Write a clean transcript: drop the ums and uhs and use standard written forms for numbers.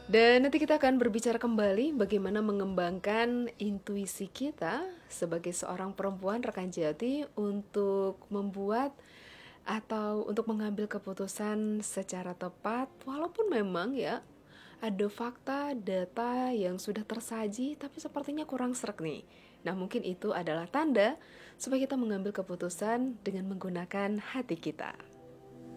Dan nanti kita akan berbicara kembali bagaimana mengembangkan intuisi kita sebagai seorang perempuan rekan Jati untuk membuat atau untuk mengambil keputusan secara tepat walaupun memang ya ada fakta, data yang sudah tersaji tapi sepertinya kurang sreg nih. Nah, mungkin itu adalah tanda supaya kita mengambil keputusan dengan menggunakan hati kita.